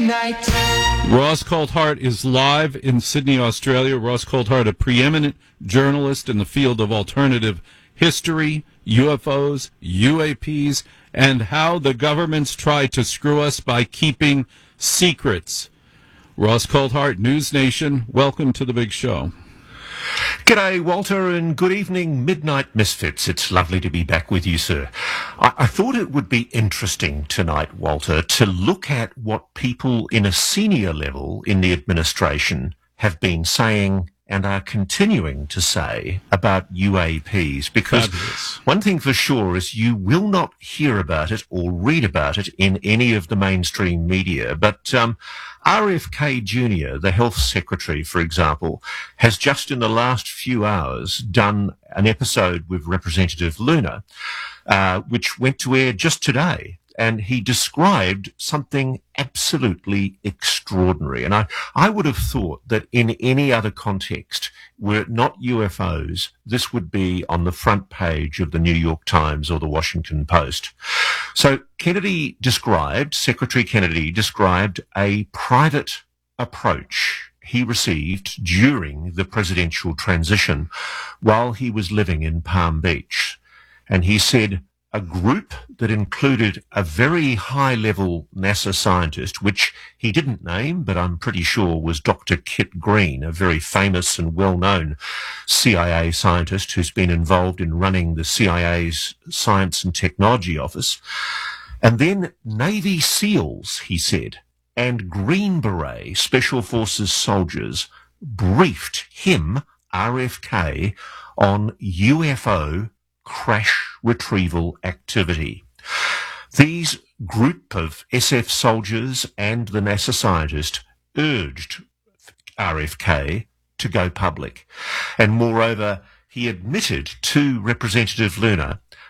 midnight. Ross Coulthart is live in Sydney, Australia. Ross Coulthart, a preeminent journalist in the field of alternative history, UFOs, UAPs, and how the governments try to screw us by keeping secrets. Ross Coulthart, News Nation, welcome to the big show. G'day, Walter, and good evening, Midnight Misfits. It's lovely to be back with you, sir. I thought it would be interesting tonight, Walter, to look at what people in a senior level in the administration have been saying and are continuing to say about UAPs, because one thing for sure is you will not hear about it or read about it in any of the mainstream media. But RFK Jr., the health secretary, for example, has just in the last few hours done an episode with Representative Luna, which went to air just today. And he described something absolutely extraordinary. And I would have thought that in any other context, were it not UFOs, this would be on the front page of the New York Times or the Washington Post. So Secretary Kennedy described a private approach he received during the presidential transition while he was living in Palm Beach. And he said, a group that included a very high-level NASA scientist, which he didn't name, but I'm pretty sure was Dr. Kit Green, a very famous and well-known CIA scientist who's been involved in running the CIA's Science and Technology Office. And then Navy SEALs, he said, and Green Beret Special Forces soldiers briefed him, RFK, on UFO crash retrieval activity. These group of SF soldiers and the NASA scientist urged RFK to go public. And moreover, he admitted to Representative Luna